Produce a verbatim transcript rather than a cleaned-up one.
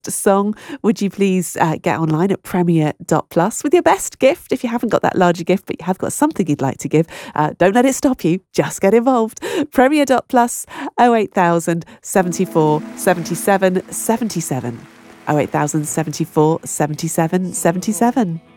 song, would you please uh, get online at premier dot plus with your best gift. If you haven't got that larger gift, but you have got something you'd like to give, uh, don't let it stop you. Just get involved. premier dot plus oh eight thousand seventy-four seventy-seven seventy-seven. oh eight thousand seventy-four seventy-seven seventy-seven.